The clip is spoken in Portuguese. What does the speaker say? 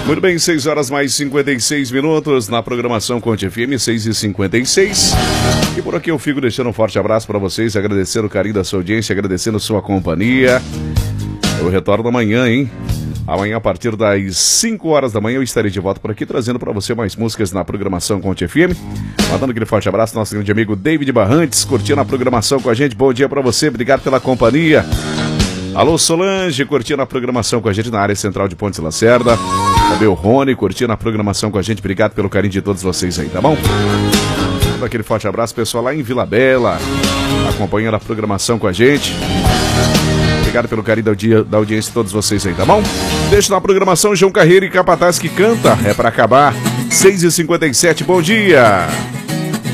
Muito bem, 6 horas mais 56 minutos na programação Conte FM, 6h56. E por aqui eu fico deixando um forte abraço para vocês, agradecendo o carinho da sua audiência, agradecendo a sua companhia. Eu retorno amanhã, hein? Amanhã, a partir das 5 horas da manhã, eu estarei de volta por aqui, trazendo para você mais músicas na programação Conte FM. Mandando aquele forte abraço, nosso grande amigo David Barrantes, curtindo a programação com a gente. Bom dia para você, obrigado pela companhia. Alô, Solange, curtindo a programação com a gente na área central de Pontes Lacerda. Também o Rony, curtindo a programação com a gente. Obrigado pelo carinho de todos vocês aí, tá bom? Mandando aquele forte abraço, pessoal lá em Vila Bela, acompanhando a programação com a gente. Obrigado pelo carinho da audiência de todos vocês aí, tá bom? Deixa na programação João Carreiro e Capataz que canta. É pra acabar. 6h57, bom dia!